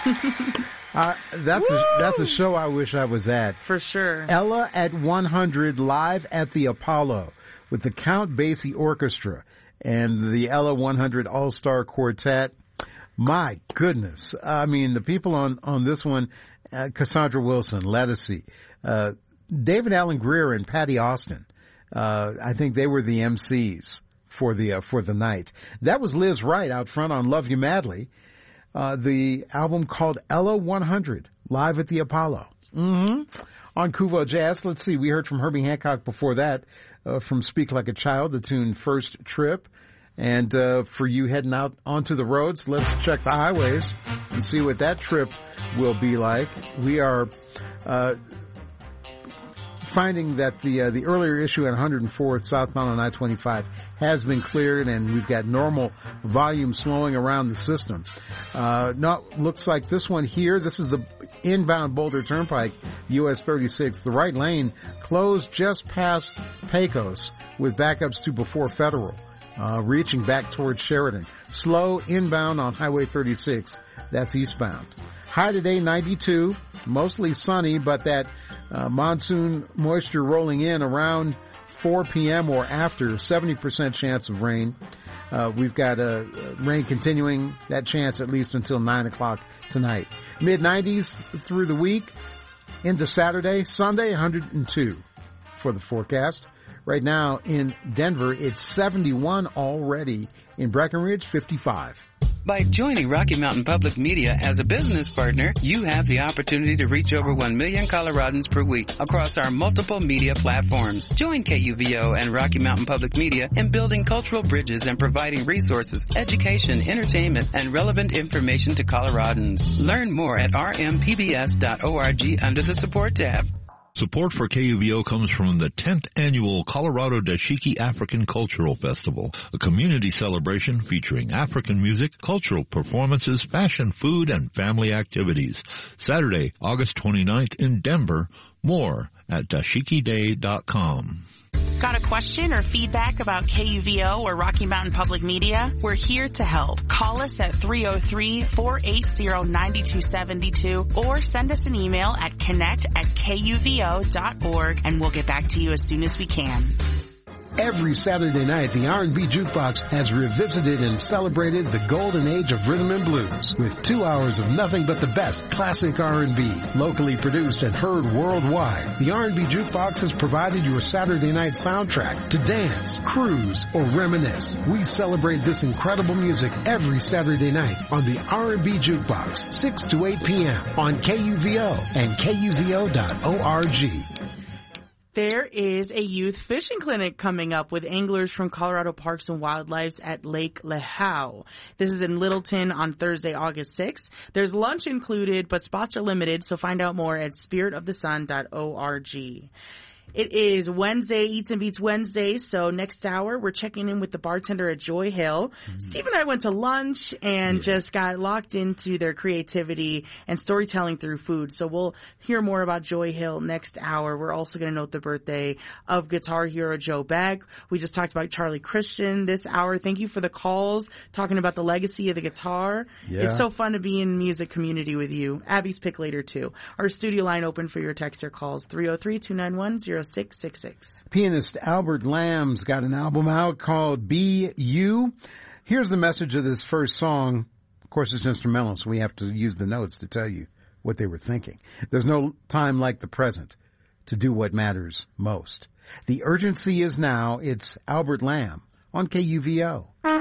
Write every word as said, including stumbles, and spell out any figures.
uh, that's a, that's a show I wish I was at. For sure. Ella at one hundred live at the Apollo with the Count Basie Orchestra and the Ella one hundred All-Star Quartet. My goodness. I mean, the people on, on this one, uh, Cassandra Wilson, Ledisi, uh, David Alan Grier and Patty Austin. Uh, I think they were the M Cs for the, uh, for the night. That was Liz Wright out front on Love You Madly. Uh, the album called Ella one hundred, live at the Apollo. Mm-hmm. On Kuvo Jazz, let's see, we heard from Herbie Hancock before that, uh, from Speak Like a Child, the tune First Trip. And, uh, for you heading out onto the roads, let's check the highways and see what that trip will be like. We are, uh, finding that the uh, the earlier issue at one hundred fourth southbound on I twenty-five has been cleared, and we've got normal volume slowing around the system. Uh, not looks like this one here. This is the inbound Boulder Turnpike, U S thirty-six. The right lane closed just past Pecos with backups to before Federal, uh, reaching back towards Sheridan. Slow inbound on Highway thirty-six. That's eastbound. High today, ninety-two. Mostly sunny, but that uh, monsoon moisture rolling in around four p.m. or after, seventy percent chance of rain. Uh, we've got uh, rain continuing, that chance at least until nine o'clock tonight. mid nineties through the week into Saturday. Sunday, one hundred two for the forecast. Right now in Denver, it's seventy-one already. In Breckenridge, fifty-five. By joining Rocky Mountain Public Media as a business partner, you have the opportunity to reach over one million Coloradans per week across our multiple media platforms. Join K U V O and Rocky Mountain Public Media in building cultural bridges and providing resources, education, entertainment, and relevant information to Coloradans. Learn more at r m p b s dot org under the support tab. Support for K U V O comes from the tenth Annual Colorado Dashiki African Cultural Festival, a community celebration featuring African music, cultural performances, fashion, food, and family activities. Saturday, August twenty-ninth in Denver. More at dashiki day dot com. Got a question or feedback about K U V O or Rocky Mountain Public Media? We're here to help. Call us at three oh three, four eight zero, nine two seven two or send us an email at connect at k u v o dot org and we'll get back to you as soon as we can. Every Saturday night, the R and B Jukebox has revisited and celebrated the golden age of rhythm and blues with two hours of nothing but the best classic R and B, locally produced and heard worldwide. The R and B Jukebox has provided your Saturday night soundtrack to dance, cruise, or reminisce. We celebrate this incredible music every Saturday night on the R and B Jukebox, six to eight p.m. on K U V O and k u v o dot org. There is a youth fishing clinic coming up with anglers from Colorado Parks and Wildlife at Lake Lehigh. This is in Littleton on Thursday, August sixth. There's lunch included, but spots are limited, so find out more at spirit of the sun dot org. It is Wednesday, Eats and Beats Wednesday, so next hour we're checking in with the bartender at Joy Hill. Mm-hmm. Steve and I went to lunch and yeah. just got locked into their creativity and storytelling through food. So we'll hear more about Joy Hill next hour. We're also going to note the birthday of guitar hero Joe Beck. We just talked about Charlie Christian this hour. Thank you for the calls, talking about the legacy of the guitar. Yeah. It's so fun to be in the music community with you. Abby's pick later too. Our studio line open for your text or calls, three oh three, two nine one, oh six six six. Pianist Albert Lamb's got an album out called Be You. Here's the message of this first song. Of course, it's instrumental, so we have to use the notes to tell you what they were thinking. There's no time like the present to do what matters most. The urgency is now. It's Albert Lamb on K U V O.